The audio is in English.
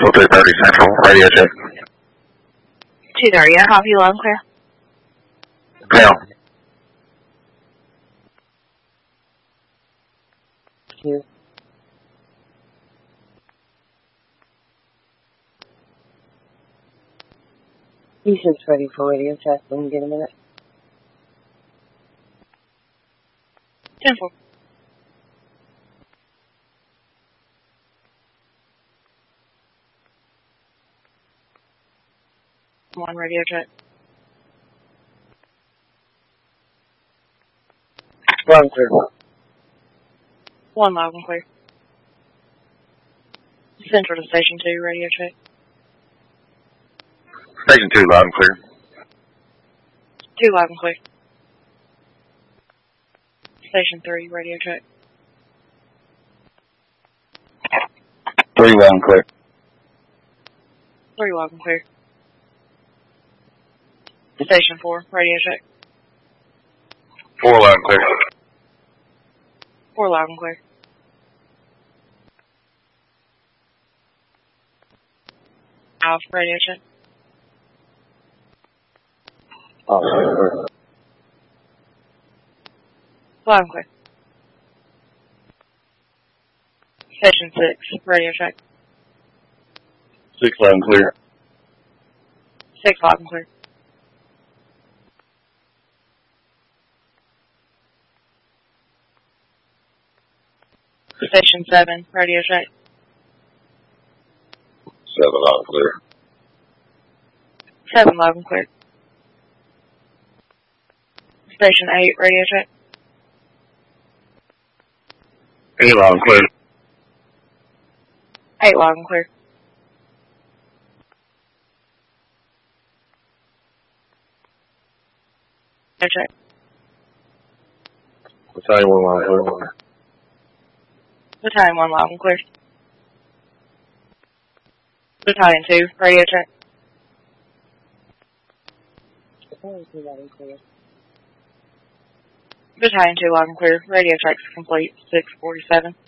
230 Central, radio check. 230, I copy you loud and clear. Now. Here. Houston's ready for radio check. Let me get a minute. 10-4. One radio check. Loud and clear. One loud and clear. Central to Station 2, radio check. Station 2, loud and clear. 2 loud and clear. Station 3, radio check. 3 loud and clear. 3 loud and clear. Station 4, radio check. 4 loud and clear. 4 loud and clear. Off, radio check. Loud and clear. Loud and clear. Station 6, radio check. 6 loud and clear. 6 loud and clear. Station 7, radio check. 7 loud and clear. 7 loud and clear. Station 8, radio check. 8 loud and clear. 8 loud and clear. Radio check. Battalion 1 loud and clear. Battalion 1 loud and clear. Battalion 2, radio check. Battalion 2 loud and clear. Battalion 2 loud and clear. Radio check's complete. 647.